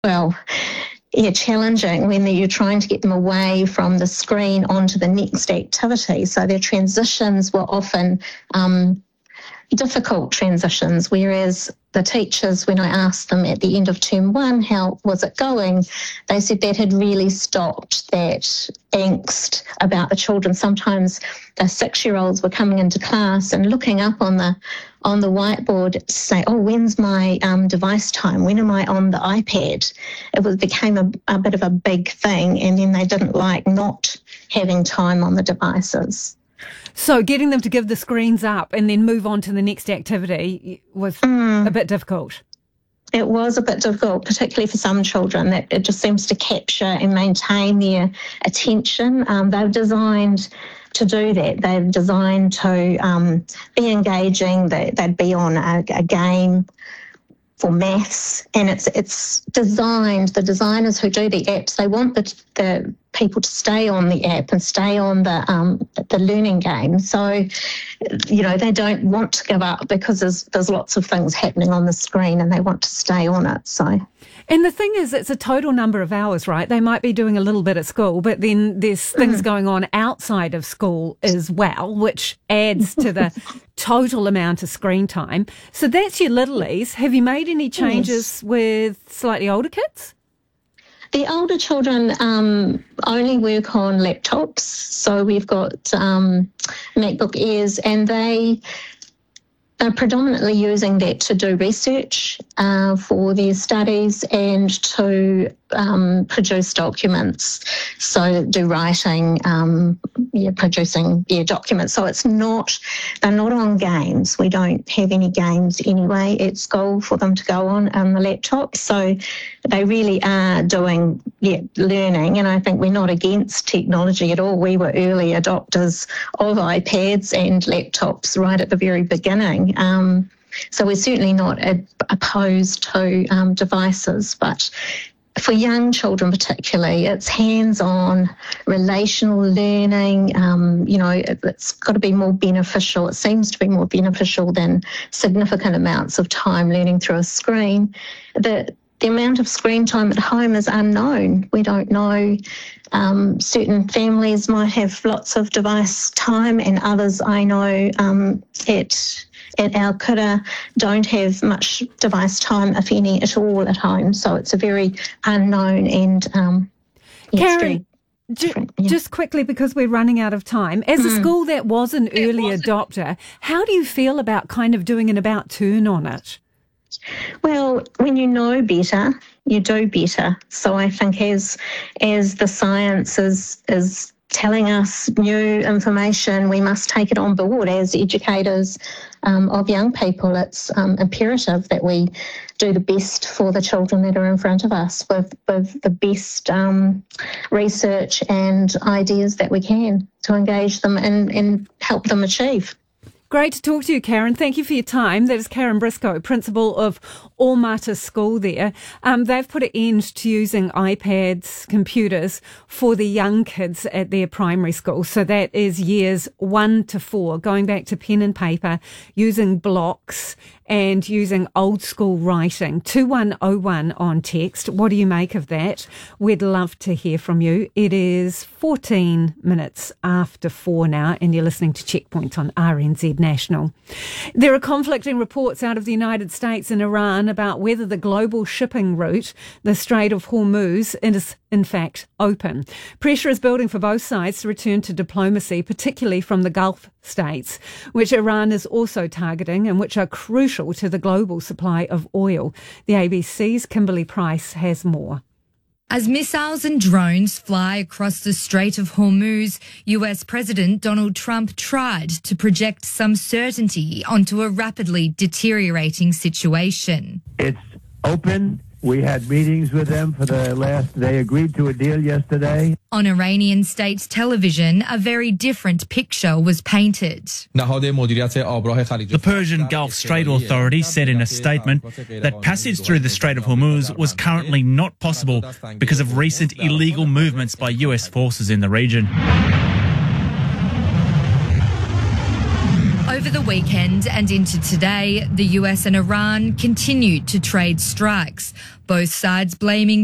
well, yeah, challenging when you're trying to get them away from the screen onto the next activity. So their transitions were often difficult transitions, whereas the teachers, when I asked them at the end of term 1, how was it going, they said that had really stopped that angst about the children. Sometimes the 6-year-olds were coming into class and looking up on the whiteboard to say, oh, when's my device time? When am I on the iPad? It became a bit of a big thing, and then they didn't like not having time on the devices. So getting them to give the screens up and then move on to the next activity was a bit difficult. It was a bit difficult, particularly for some children, that it just seems to capture and maintain their attention. They've designed to do that. They've designed to be engaging. They'd be on a game for maths, and it's designed, the designers who do the apps, they want the people to stay on the app and stay on the learning game. So, they don't want to give up because there's lots of things happening on the screen and they want to stay on it. So. And the thing is, it's a total number of hours, right? They might be doing a little bit at school, but then there's things going on outside of school as well, which adds to the total amount of screen time. So that's your littlies. Have you made any changes with slightly older kids? The older children only work on laptops. So we've got MacBook Airs, and they are predominantly using that to do research for their studies and to produce documents. So do writing, producing documents. So they're not on games. We don't have any games anyway at school for them to go on the laptop. So they really are doing learning, and I think we're not against technology at all. We were early adopters of iPads and laptops right at the very beginning. So we're certainly not opposed to devices, but for young children particularly, it's hands-on, relational learning. It's got to be more beneficial. It seems to be more beneficial than significant amounts of time learning through a screen. The amount of screen time at home is unknown. We don't know. Certain families might have lots of device time, and others I know at our kura don't have much device time, if any at all, at home. So it's a very unknown and Karen, just quickly, because we're running out of time, as a school that was an early adopter, how do you feel about kind of doing an about turn on it? Well, when you know better, you do better. So I think as the science is telling us new information, we must take it on board as educators of young people. It's imperative that we do the best for the children that are in front of us with the best research and ideas that we can to engage them and help them achieve. Great to talk to you, Karen. Thank you for your time. That is Karen Briscoe, principal of Ormata School there. They've put an end to using iPads, computers, for the young kids at their primary school. So that is years 1 to 4, going back to pen and paper, using blocks and using old school writing. 2101 on text. What do you make of that? We'd love to hear from you. It is 14 minutes after 4 now, and you're listening to Checkpoint on RNZ National. There are conflicting reports out of the United States and Iran about whether the global shipping route, the Strait of Hormuz, is in fact open. Pressure is building for both sides to return to diplomacy, particularly from the Gulf states, which Iran is also targeting and which are crucial to the global supply of oil. The ABC's Kimberly Price has more. As missiles and drones fly across the Strait of Hormuz, US President Donald Trump tried to project some certainty onto a rapidly deteriorating situation. It's open. We had meetings with them they agreed to a deal yesterday. On Iranian state television, a very different picture was painted. The Persian Gulf Strait Authority said in a statement that passage through the Strait of Hormuz was currently not possible because of recent illegal movements by US forces in the region. Over the weekend and into today, the US and Iran continued to trade strikes, both sides blaming